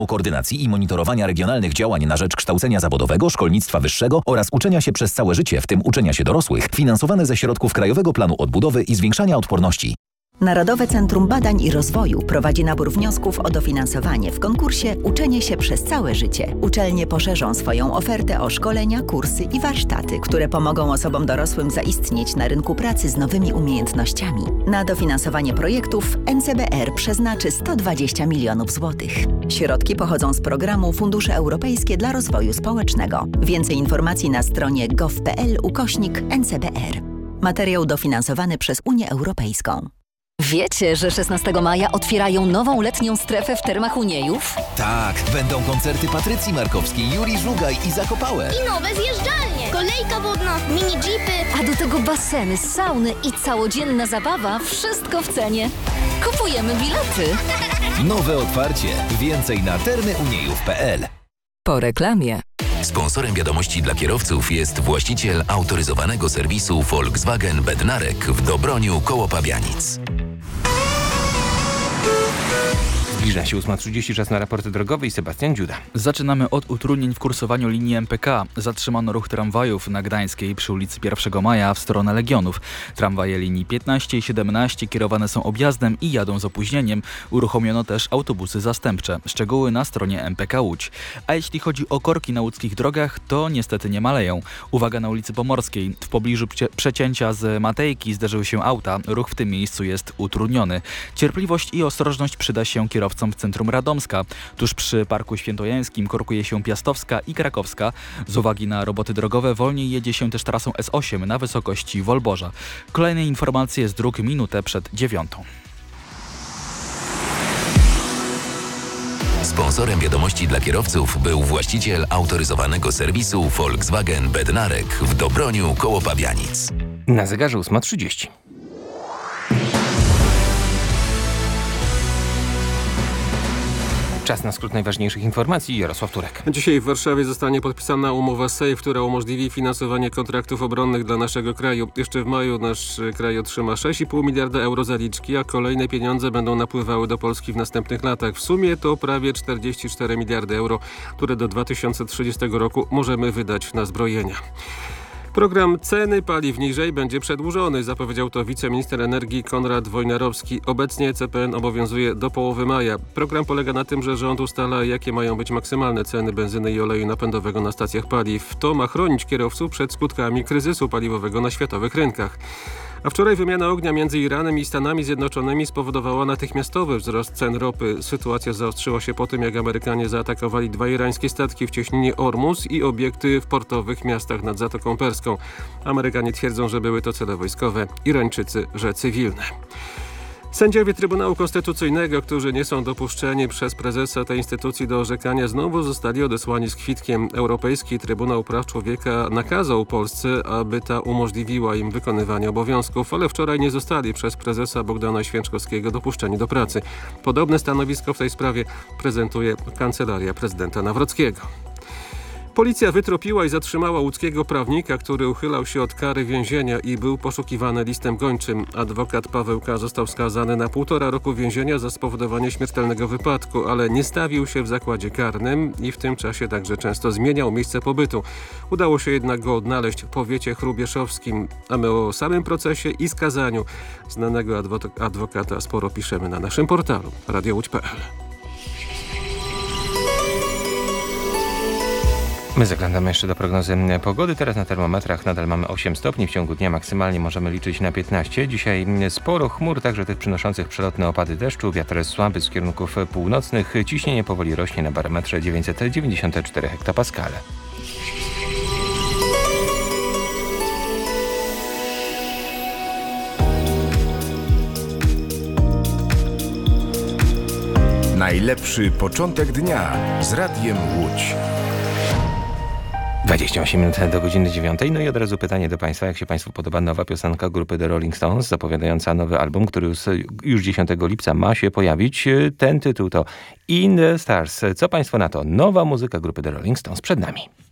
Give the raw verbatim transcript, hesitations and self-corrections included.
koordynacji i monitorowania regionalnych działań na rzecz kształcenia zawodowego, szkolnictwa wyższego oraz uczenia się przez całe życie, w tym uczenia się dorosłych, finansowane ze środków Krajowego Planu Odbudowy i Zwiększania Odporności. Narodowe Centrum Badań i Rozwoju prowadzi nabór wniosków o dofinansowanie w konkursie Uczenie się przez całe życie. Uczelnie poszerzą swoją ofertę o szkolenia, kursy i warsztaty, które pomogą osobom dorosłym zaistnieć na rynku pracy z nowymi umiejętnościami. Na dofinansowanie projektów N C B R przeznaczy sto dwadzieścia milionów złotych. Środki pochodzą z programu Fundusze Europejskie dla Rozwoju Społecznego. Więcej informacji na stronie gov.pl ukośnik N C B R. Materiał dofinansowany przez Unię Europejską. Wiecie, że szesnastego maja otwierają nową letnią strefę w Termach Uniejów? Tak, będą koncerty Patrycji Markowskiej, Juri Żugaj i Zakopałe. I nowe zjeżdżalnie, kolejka wodna, mini jeepy. A do tego baseny, sauny i całodzienna zabawa, wszystko w cenie. Kupujemy bilety. Nowe otwarcie. Więcej na termy uniejów kropka p l. Po reklamie. Sponsorem wiadomości dla kierowców jest właściciel autoryzowanego serwisu Volkswagen Bednarek w Dobroniu koło Pabianic. Zbliża się ósma trzydzieści, czas na raporty drogowe i Sebastian Dziuda. Zaczynamy od utrudnień w kursowaniu linii M P K. Zatrzymano ruch tramwajów na Gdańskiej przy ulicy pierwszego maja w stronę Legionów. Tramwaje linii piętnaście i siedemnaście kierowane są objazdem i jadą z opóźnieniem. Uruchomiono też autobusy zastępcze. Szczegóły na stronie M P K Łódź. A jeśli chodzi o korki na łódzkich drogach, to niestety nie maleją. Uwaga na ulicy Pomorskiej. W pobliżu przecięcia z Matejki zderzyły się auta. Ruch w tym miejscu jest utrudniony. Cierpliwość i ostrożność przyda się kierowcom w centrum Radomska. Tuż przy Parku Świętojańskim korkuje się Piastowska i Krakowska. Z uwagi na roboty drogowe wolniej jedzie się też trasą S osiem na wysokości Wolborza. Kolejne informacje z dróg minutę przed dziewiątą. Sponsorem wiadomości dla kierowców był właściciel autoryzowanego serwisu Volkswagen Bednarek w Dobroniu koło Pabianic. Na zegarze ósma trzydzieści. Czas na skrót najważniejszych informacji. Jarosław Turek. Dzisiaj w Warszawie zostanie podpisana umowa SAFE, która umożliwi finansowanie kontraktów obronnych dla naszego kraju. Jeszcze w maju nasz kraj otrzyma sześć i pół miliarda euro zaliczki, a kolejne pieniądze będą napływały do Polski w następnych latach. W sumie to prawie czterdzieści cztery miliardy euro, które do dwa tysiące trzydziestego roku możemy wydać na zbrojenia. Program Ceny paliw niżej będzie przedłużony, zapowiedział to wiceminister energii Konrad Wojnarowski. Obecnie C P N obowiązuje do połowy maja. Program polega na tym, że rząd ustala, jakie mają być maksymalne ceny benzyny i oleju napędowego na stacjach paliw. To ma chronić kierowców przed skutkami kryzysu paliwowego na światowych rynkach. A wczoraj wymiana ognia między Iranem i Stanami Zjednoczonymi spowodowała natychmiastowy wzrost cen ropy. Sytuacja zaostrzyła się po tym, jak Amerykanie zaatakowali dwa irańskie statki w cieśninie Ormus i obiekty w portowych miastach nad Zatoką Perską. Amerykanie twierdzą, że były to cele wojskowe, Irańczycy, że cywilne. Sędziowie Trybunału Konstytucyjnego, którzy nie są dopuszczeni przez prezesa tej instytucji do orzekania, znowu zostali odesłani z kwitkiem. Europejski Trybunał Praw Człowieka nakazał Polsce, aby ta umożliwiła im wykonywanie obowiązków, ale wczoraj nie zostali przez prezesa Bogdana Święczkowskiego dopuszczeni do pracy. Podobne stanowisko w tej sprawie prezentuje Kancelaria Prezydenta Nawrockiego. Policja wytropiła i zatrzymała łódzkiego prawnika, który uchylał się od kary więzienia i był poszukiwany listem gończym. Adwokat Paweł K. został skazany na półtora roku więzienia za spowodowanie śmiertelnego wypadku, ale nie stawił się w zakładzie karnym i w tym czasie także często zmieniał miejsce pobytu. Udało się jednak go odnaleźć w powiecie chrubieszowskim, a my o samym procesie i skazaniu znanego adwo- adwokata sporo piszemy na naszym portalu radio łódź kropka p l. My zaglądamy jeszcze do prognozy pogody. Teraz na termometrach nadal mamy osiem stopni. W ciągu dnia maksymalnie możemy liczyć na piętnaście. Dzisiaj sporo chmur, także tych przynoszących przelotne opady deszczu. Wiatr jest słaby z kierunków północnych. Ciśnienie powoli rośnie na barometrze dziewięćset dziewięćdziesiąt cztery hektopaskale. Najlepszy początek dnia z Radiem Łódź. dwadzieścia osiem minut do godziny dziewiątej. No i od razu pytanie do Państwa, jak się Państwu podoba nowa piosenka grupy The Rolling Stones, zapowiadająca nowy album, który już, już dziesiątego lipca ma się pojawić. Ten tytuł to In the Stars. Co Państwo na to? Nowa muzyka grupy The Rolling Stones przed nami.